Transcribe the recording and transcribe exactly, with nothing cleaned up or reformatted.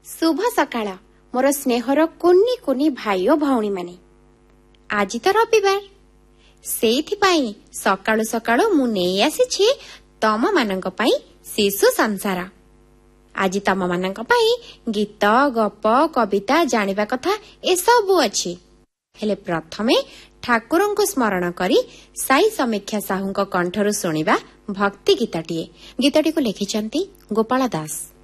शुभ सकाळ मोर स्नेहर कुनी कुनी भाई ओ भौणी माने। आज तो रविवार सेइथिपाई सकाळु सकाळु मु नेई आसीछि तम मानंक पाई शिशु संसार। आज तम मानंक पाई गीत गप कविता जानिबा कथा ए सबु अछि। हेले प्रथमे ठाकुरंको स्मरण करी साई समीक्षा साहुंको कंठरु सुनिबा भक्ति गीतटिए। गीतटी को लिखिचंती गोपाल दास।